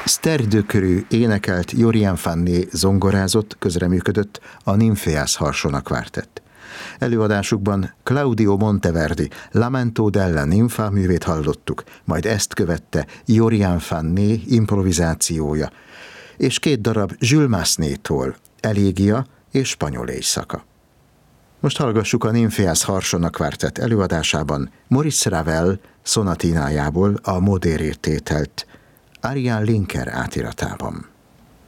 Szterdőkörű énekelt, Jorian Fanné zongorázott, közreműködött a Ninfeas Harsona Quartet. Előadásukban Claudio Monteverdi Lamento della Ninfa művét hallottuk, majd ezt követte Jorian Fanné improvizációja, és 2 darab Jules Massenet-tól, Elégia és Spanyol éjszaka. Most hallgassuk a Ninfeas Harsona Quartet előadásában Maurice Ravel szonatinájából a modéré tételt Ariane Linker átiratában.